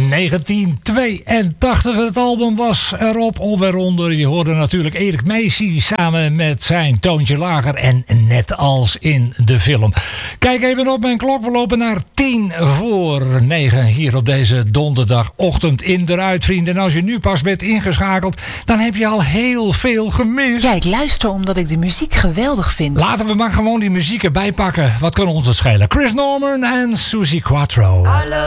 1982, het album was erop of eronder. Je hoorde natuurlijk Erik Meesie samen met zijn Toontje Lager en Net als in de film. Kijk even op mijn klok, we lopen naar 9:50 hier op deze donderdagochtend in de Ruit, vrienden. En als je nu pas bent ingeschakeld, dan heb je al heel veel gemist. Ja, ik luister omdat ik de muziek geweldig vind. Laten we maar gewoon die muziek erbij pakken. Wat kan ons het schelen? Chris Norman en Suzi Quatro.